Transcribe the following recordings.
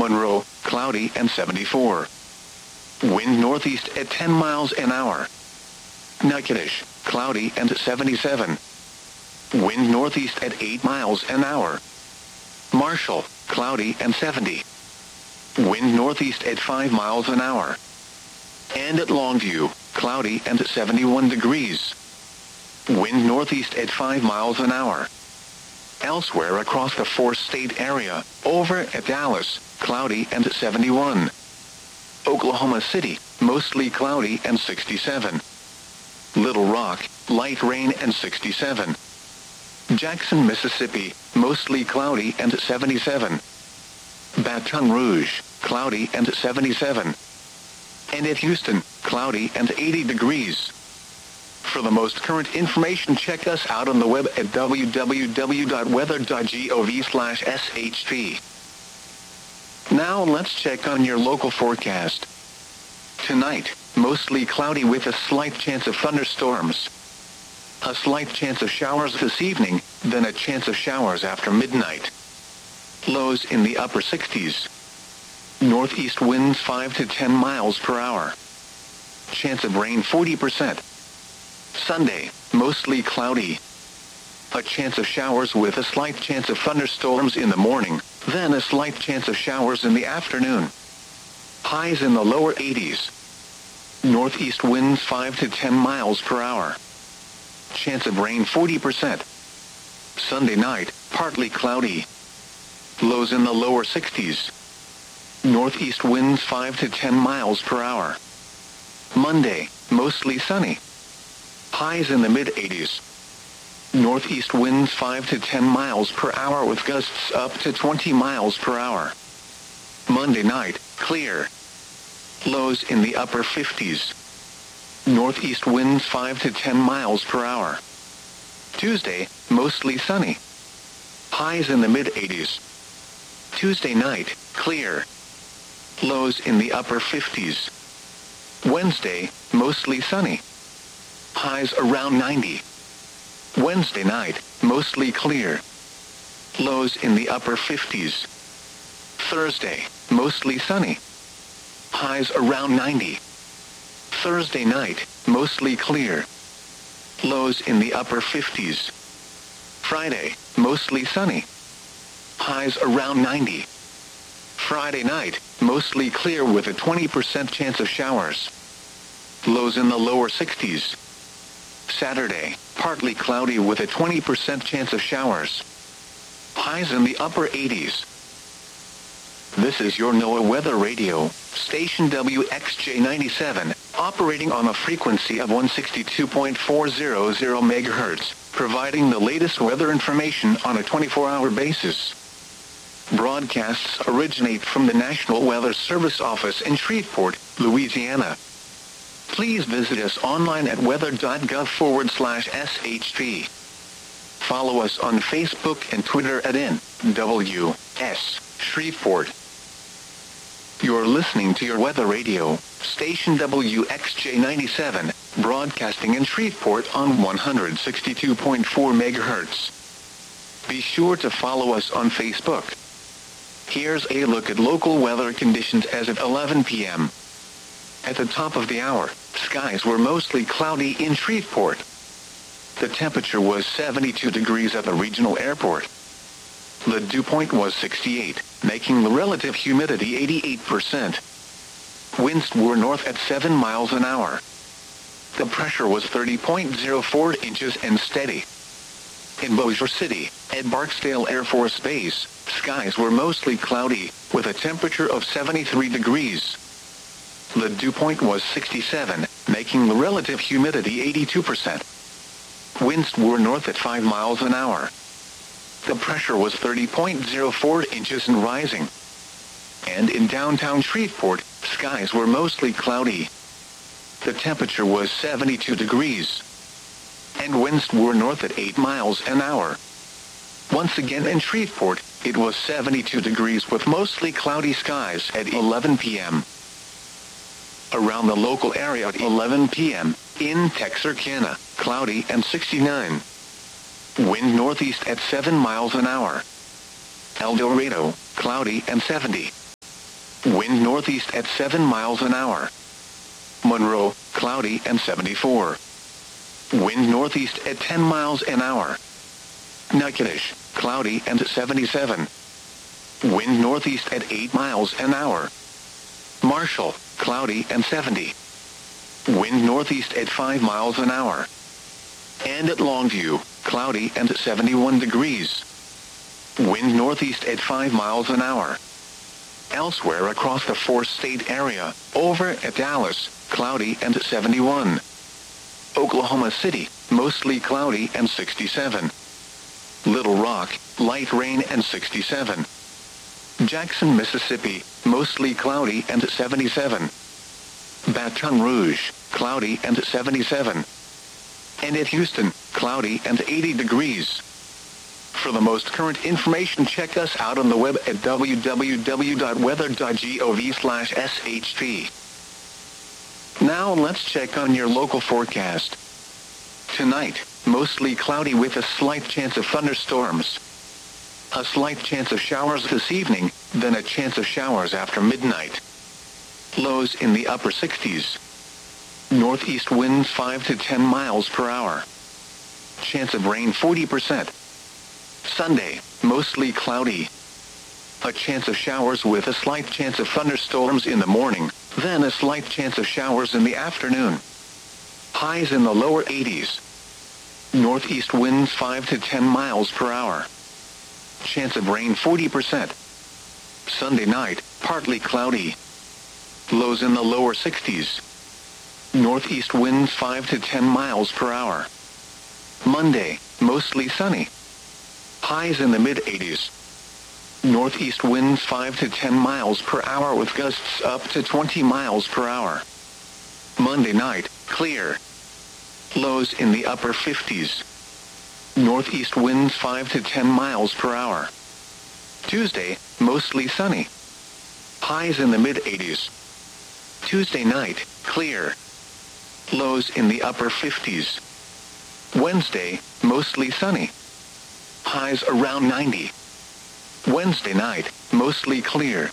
Monroe, cloudy and 74. Wind northeast at 10 miles an hour. Natchitoches, cloudy and 77. Wind northeast at 8 miles an hour. Marshall, cloudy and 70. Wind northeast at 5 miles an hour. And at Longview, cloudy and 71 degrees. Wind northeast at 5 miles an hour. Elsewhere across the four-state area, over at Dallas, cloudy and 71. Oklahoma City, mostly cloudy and 67. Little Rock, light rain and 67. Jackson, Mississippi, mostly cloudy and 77. Baton Rouge, cloudy and 77. And at Houston, cloudy and 80 degrees. For the most current information, check us out on the web at www.weather.gov/SHP. Now let's check on your local forecast. Tonight, mostly cloudy with a slight chance of thunderstorms. A slight chance of showers this evening, then a chance of showers after midnight. Lows in the upper 60s. Northeast winds 5 to 10 miles per hour. Chance of rain 40%. Sunday, mostly cloudy. A chance of showers with a slight chance of thunderstorms in the morning, then a slight chance of showers in the afternoon. Highs in the lower 80s. Northeast winds 5 to 10 miles per hour. Chance of rain 40%. Sunday night, partly cloudy. Lows in the lower 60s. Northeast winds 5 to 10 miles per hour. Monday, mostly sunny. Highs in the mid-80s. Northeast winds 5 to 10 miles per hour with gusts up to 20 miles per hour. Monday night, clear. Lows in the upper 50s. Northeast winds 5 to 10 miles per hour. Tuesday, mostly sunny. Highs in the mid-80s. Tuesday night, clear. Lows in the upper 50s. Wednesday, mostly sunny. Highs around 90. Wednesday night, mostly clear. Lows in the upper 50s. Thursday, mostly sunny. Highs around 90. Thursday night, mostly clear. Lows in the upper 50s. Friday, mostly sunny. Highs around 90. Friday night, mostly clear with a 20% chance of showers. Lows in the lower 60s. Saturday, partly cloudy with a 20% chance of showers. Highs in the upper 80s. This is your NOAA Weather Radio, station WXJ97, operating on a frequency of 162.400 MHz, providing the latest weather information on a 24-hour basis. Broadcasts originate from the National Weather Service office in Shreveport, Louisiana. Please visit us online at weather.gov/SHP. Follow us on Facebook and Twitter at NWS Shreveport. You're listening to your Weather Radio, station WXJ97, broadcasting in Shreveport on 162.4 MHz. Be sure to follow us on Facebook. Here's a look at local weather conditions as of 11 p.m. At the top of the hour, skies were mostly cloudy in Shreveport. The temperature was 72 degrees at the regional airport. The dew point was 68, making the relative humidity 88%. Winds were north at 7 miles an hour. The pressure was 30.04 inches and steady. In Bossier City, at Barksdale Air Force Base, skies were mostly cloudy, with a temperature of 73 degrees. The dew point was 67, making the relative humidity 82%. Winds were north at 5 miles an hour. The pressure was 30.04 inches and rising. And in downtown Shreveport, skies were mostly cloudy. The temperature was 72 degrees. And winds were north at 8 miles an hour. Once again in Shreveport, it was 72 degrees with mostly cloudy skies at 11 p.m. Around the local area at 11 p.m., in Texarkana, cloudy and 69. Wind northeast at 7 miles an hour. El Dorado, cloudy and 70. Wind northeast at 7 miles an hour. Monroe, cloudy and 74. Wind northeast at 10 miles an hour. Natchitoches, cloudy and 77. Wind northeast at 8 miles an hour. Marshall, cloudy and 70. Wind northeast at 5 miles an hour. And at Longview, cloudy and 71 degrees. Wind northeast at 5 miles an hour. Elsewhere across the four-state area, over at Dallas, cloudy and 71. Oklahoma City, mostly cloudy and 67. Little Rock, light rain and 67. Jackson, Mississippi, mostly cloudy and 77. Baton Rouge, cloudy and 77. And at Houston, cloudy and 80 degrees. For the most current information, check us out on the web at www.weather.gov/SHP. Now let's check on your local forecast. Tonight, mostly cloudy with a slight chance of thunderstorms. A slight chance of showers this evening, then a chance of showers after midnight. Lows in the upper 60s. Northeast winds 5 to 10 miles per hour. Chance of rain 40%. Sunday, mostly cloudy. A chance of showers with a slight chance of thunderstorms in the morning, then a slight chance of showers in the afternoon. Highs in the lower 80s. Northeast winds 5 to 10 miles per hour. Chance of rain 40%. Sunday night, partly cloudy. Lows in the lower 60s. Northeast winds 5 to 10 miles per hour. Monday, mostly sunny. Highs in the mid-80s. Northeast winds 5 to 10 miles per hour with gusts up to 20 miles per hour. Monday night, clear. Lows in the upper 50s. Northeast winds 5 to 10 miles per hour. Tuesday, mostly sunny. Highs in the mid-80s. Tuesday night, clear. Lows in the upper 50s. Wednesday, mostly sunny. Highs around 90. Wednesday night, mostly clear.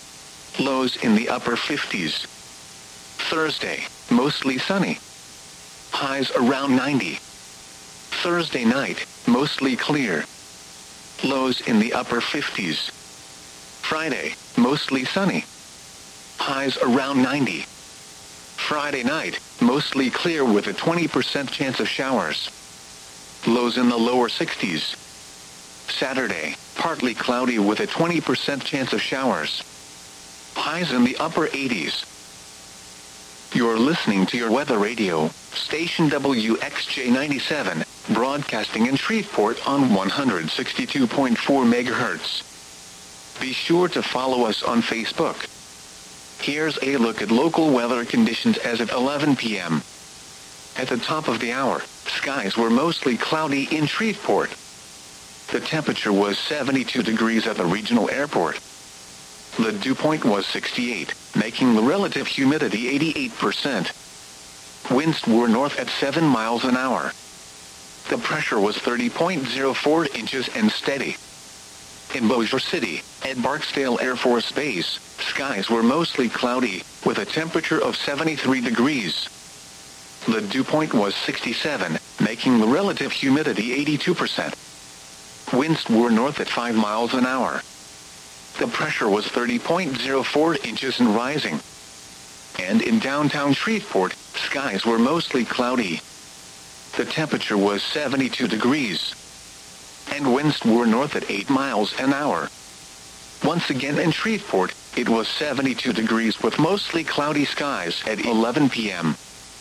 Lows in the upper 50s. Thursday, mostly sunny. Highs around 90. Thursday night, mostly clear. Lows in the upper 50s. Friday, mostly sunny. Highs around 90. Friday night, mostly clear with a 20% chance of showers. Lows in the lower 60s. Saturday, partly cloudy with a 20% chance of showers. Highs in the upper 80s. You're listening to your weather radio, station WXJ97, broadcasting in Shreveport on 162.4 megahertz. Be sure to follow us on Facebook. Here's a look at local weather conditions as of 11 p.m. At the top of the hour, skies were mostly cloudy in Shreveport. The temperature was 72 degrees at the regional airport. The dew point was 68, making the relative humidity 88%. Winds were north at 7 miles an hour. The pressure was 30.04 inches and steady. In Bossier City, at Barksdale Air Force Base, skies were mostly cloudy, with a temperature of 73 degrees. The dew point was 67, making the relative humidity 82%. Winds were north at 5 miles an hour. The pressure was 30.04 inches and rising. And in downtown Shreveport, skies were mostly cloudy. The temperature was 72 degrees. And winds were north at 8 miles an hour. Once again in Shreveport, it was 72 degrees with mostly cloudy skies at 11 p.m.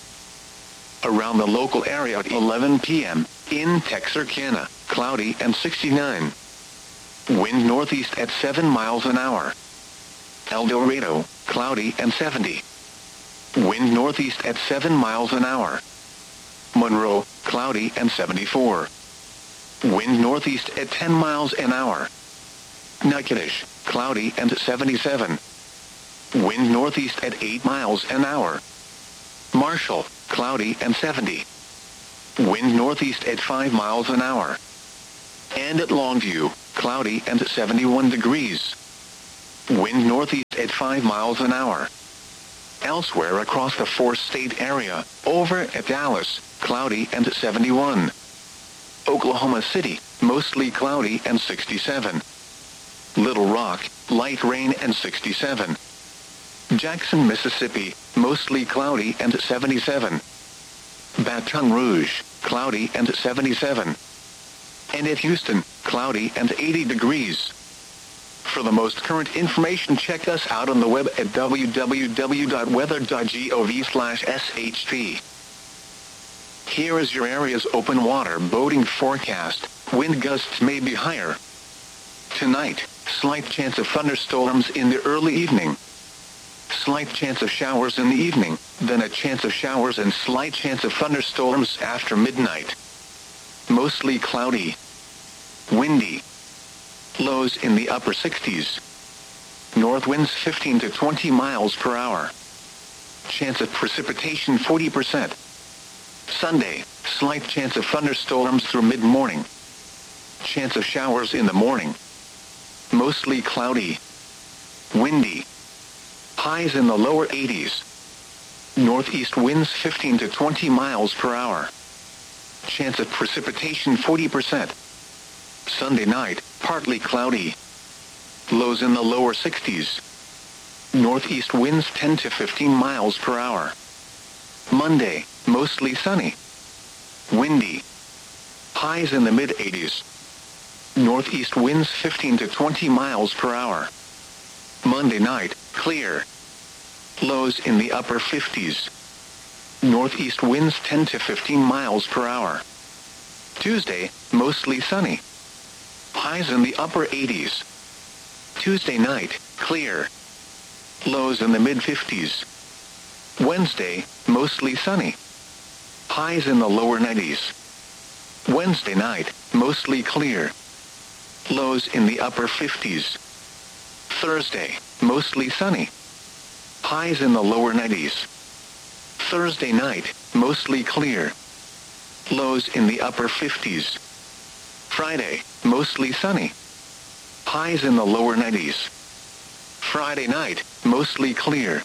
Around the local area at 11 p.m., in Texarkana, cloudy and 69. Wind northeast at 7 miles an hour. El Dorado, cloudy and 70. Wind northeast at 7 miles an hour. Monroe, cloudy and 74. Wind northeast at 10 miles an hour. Natchitoches, cloudy and 77. Wind northeast at 8 miles an hour. Marshall, cloudy and 70. Wind northeast at 5 miles an hour. And at Longview, cloudy and 71 degrees. Wind northeast at 5 miles an hour. Elsewhere across the four-state area, over at Dallas, cloudy and 71. Oklahoma City, mostly cloudy and 67. Little Rock, light rain and 67. Jackson, Mississippi, mostly cloudy and 77. Baton Rouge, cloudy and 77. And at Houston, cloudy and 80 degrees. For the most current information, check us out on the web at www.weather.gov/SHP. Here is your area's open water boating forecast. Wind gusts may be higher. Tonight, slight chance of thunderstorms in the early evening. Slight chance of showers in the evening, then a chance of showers and slight chance of thunderstorms after midnight. Mostly cloudy. Windy. Lows in the upper 60s. North winds 15 to 20 miles per hour. Chance of precipitation 40%. Sunday, slight chance of thunderstorms through mid-morning. Chance of showers in the morning. Mostly cloudy. Windy. Highs in the lower 80s. Northeast winds 15 to 20 miles per hour. Chance of precipitation 40%. Sunday night, partly cloudy. Lows in the lower 60s. Northeast winds 10 to 15 miles per hour. Monday, mostly sunny. Windy. Highs in the mid-80s. Northeast winds 15 to 20 miles per hour. Monday night, clear. Lows in the upper 50s. Northeast winds 10 to 15 miles per hour. Tuesday, mostly sunny. Highs in the upper 80s. Tuesday night, clear. Lows in the mid-50s. Wednesday, mostly sunny. Highs in the lower 90s. Wednesday night, mostly clear. Lows in the upper 50s. Thursday, mostly sunny. Highs in the lower 90s. Thursday night, mostly clear. Lows in the upper 50s. Friday, mostly sunny. Highs in the lower 90s. Friday night, mostly clear.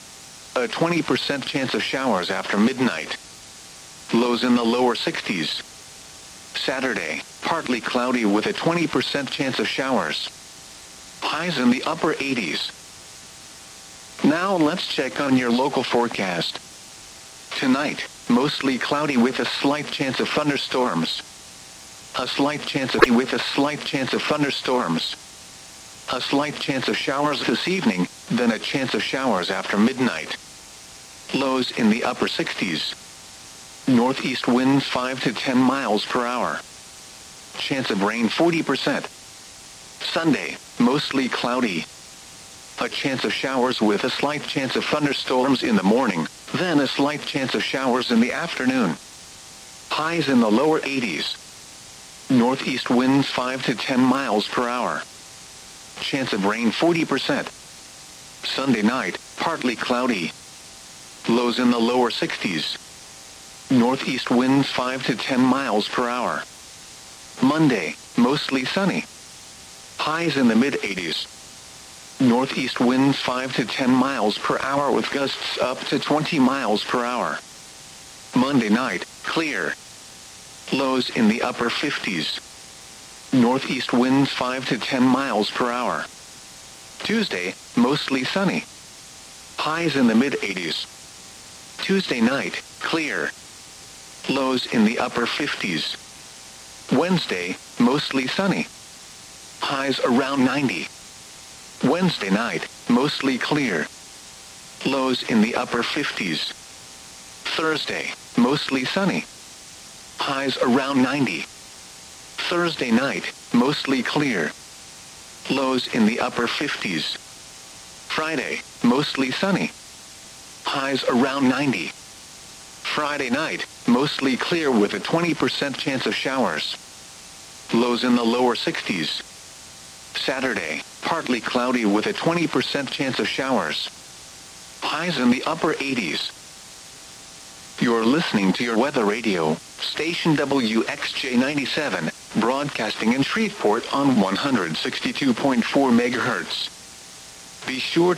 A 20% chance of showers after midnight. Lows in the lower 60s. Saturday, partly cloudy with a 20% chance of showers. Highs in the upper 80s. Now let's check on your local forecast. Tonight, mostly cloudy with a slight chance of thunderstorms. A slight chance of thunderstorms. A slight chance of showers this evening, then a chance of showers after midnight. Lows in the upper 60s. Northeast winds 5 to 10 miles per hour. Chance of rain 40%. Sunday, mostly cloudy. A chance of showers with a slight chance of thunderstorms in the morning, then a slight chance of showers in the afternoon. Highs in the lower 80s. Northeast winds 5 to 10 miles per hour. Chance of rain 40%. Sunday night, partly cloudy. Lows in the lower 60s. Northeast winds 5 to 10 miles per hour. Monday, mostly sunny. Highs in the mid-80s. Northeast winds 5 to 10 miles per hour with gusts up to 20 miles per hour. Monday night, clear. Lows in the upper 50s. Northeast winds 5 to 10 miles per hour. Tuesday, mostly sunny. Highs in the mid-80s. Tuesday night, clear. Lows in the upper 50s. Wednesday, mostly sunny. Highs around 90. Wednesday night, mostly clear. Lows in the upper 50s. Thursday, mostly sunny. Highs around 90. Thursday night, mostly clear. Lows in the upper 50s. Friday, mostly sunny. Highs around 90. Friday night, mostly clear with a 20% chance of showers. Lows in the lower 60s. Saturday, partly cloudy with a 20% chance of showers. Highs in the upper 80s. You're listening to your weather radio, station WXJ97, broadcasting in Shreveport on 162.4 MHz. Be sure